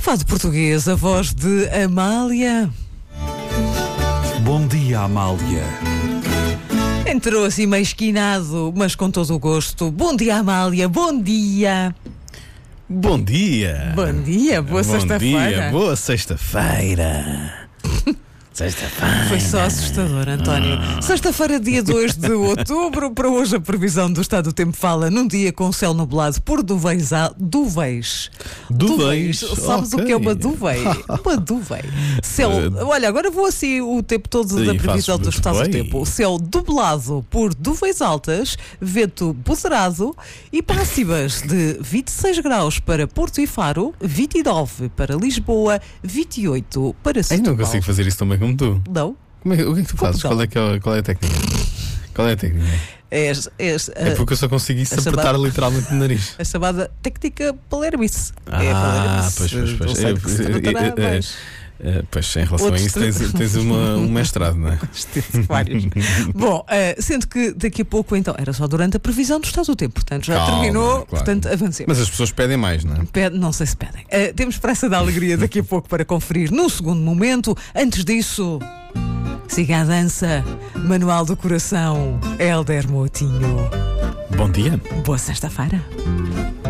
Fado português, a voz de Amália. Bom dia, Amália. Entrou assim meio esquinado, mas com todo o gosto. Bom dia, Amália, bom dia. Bom dia. Bom dia, boa sexta-feira. Dia, boa sexta-feira. Sexta-feira. Foi só assustador, António. Sexta-feira, dia 2 de outubro. Para hoje, a previsão do estado do tempo fala num dia com céu nublado por duveiz. Duveiz. Sabes o que é uma duvei? Uma duvei. Céu. Olha, agora vou assim o tempo todo da previsão do estado do tempo. Céu nublado por duveiz altas, vento moderado e máximas de 26 graus para Porto e Faro, 29 para Lisboa, 28 para Setúbal. Não consigo fazer isso também como tu. Não? O que é que tu fazes? Qual é a técnica? Qual é a técnica? É porque eu só consigo isso apertar literalmente no nariz. A chamada técnica palermice. Pois, em relação a isso tens um mestrado, não é? Vários. Bom, sendo que daqui a pouco, então, era só durante a previsão do estado do tempo, portanto já terminou, claro. Portanto avancemos. Mas as pessoas pedem mais, não é? Não sei se pedem. Temos pressa da alegria daqui a pouco para conferir num segundo momento. Antes disso, siga a dança, Manual do Coração, Hélder Moutinho. Bom dia. Boa sexta-feira.